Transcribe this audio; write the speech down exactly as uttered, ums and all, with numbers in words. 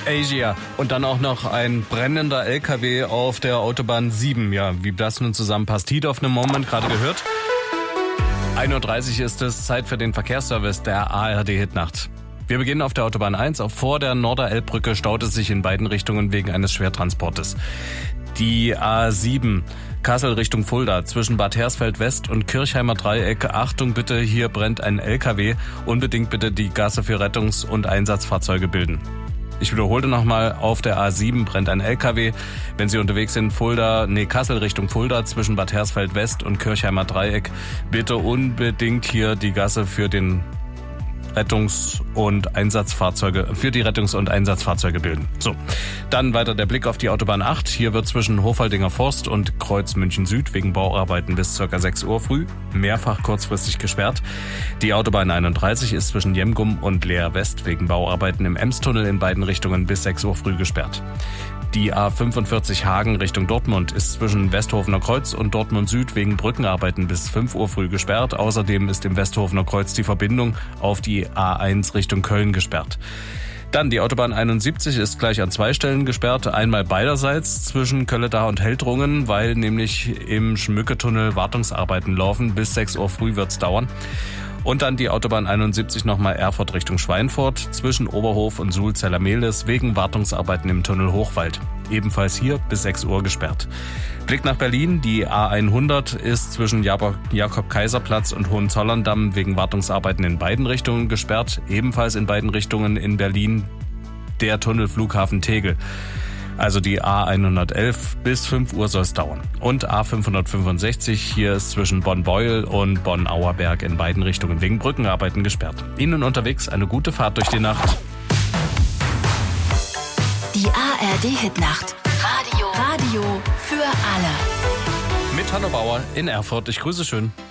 Asia. Und dann auch noch ein brennender L K W auf der Autobahn sieben. Ja, wie das nun zusammenpasst. Heat of the Moment, gerade gehört. ein Uhr dreißig ist es, Zeit für den Verkehrsservice der A R D-Hitnacht. Wir beginnen auf der Autobahn eins. Auch vor der Norderelbbrücke staut es sich in beiden Richtungen wegen eines Schwertransportes. Die A sieben, Kassel Richtung Fulda, zwischen Bad Hersfeld West und Kirchheimer Dreieck. Achtung bitte, hier brennt ein L K W. Unbedingt bitte die Gasse für Rettungs- und Einsatzfahrzeuge bilden. Ich wiederhole nochmal, auf der A sieben brennt ein L K W. Wenn Sie unterwegs sind, Fulda, nee, Kassel Richtung Fulda, zwischen Bad Hersfeld West und Kirchheimer Dreieck, bitte unbedingt hier die Gasse für den Rettungs- und Einsatzfahrzeuge, für die Rettungs- und Einsatzfahrzeuge bilden. So, dann weiter der Blick auf die Autobahn acht. Hier wird zwischen Hofaldinger Forst und Kreuz München Süd wegen Bauarbeiten bis ca. sechs Uhr früh mehrfach kurzfristig gesperrt. Die Autobahn einunddreißig ist zwischen Jemgum und Leer West wegen Bauarbeiten im Emstunnel in beiden Richtungen bis sechs Uhr früh gesperrt. Die A fünfundvierzig Hagen Richtung Dortmund ist zwischen Westhofener Kreuz und Dortmund Süd wegen Brückenarbeiten bis fünf Uhr früh gesperrt. Außerdem ist im Westhofener Kreuz die Verbindung auf die A eins Richtung Köln gesperrt. Dann die Autobahn einundsiebzig ist gleich an zwei Stellen gesperrt. Einmal beiderseits zwischen Kölledach und Heldrungen, weil nämlich im Schmücketunnel Wartungsarbeiten laufen. Bis sechs Uhr früh wird's dauern. Und dann die Autobahn einundsiebzig nochmal Erfurt Richtung Schweinfurt zwischen Oberhof und Sulzeller-Mehlis wegen Wartungsarbeiten im Tunnel Hochwald. Ebenfalls hier bis sechs Uhr gesperrt. Blick nach Berlin. Die A hundert ist zwischen Jakob-Kaiser-Platz und Hohenzollern-Damm wegen Wartungsarbeiten in beiden Richtungen gesperrt. Ebenfalls in beiden Richtungen in Berlin der Tunnel Flughafen Tegel. Also die A hundertelf bis fünf Uhr soll es dauern. Und A fünfhundertfünfundsechzig, hier ist zwischen Bonn-Beuel und Bonn-Auerberg in beiden Richtungen wegen Brückenarbeiten gesperrt. Ihnen unterwegs eine gute Fahrt durch die Nacht. Die A R D-Hitnacht. Radio. Radio für alle. Mit Hanno Bauer in Erfurt. Ich grüße schön.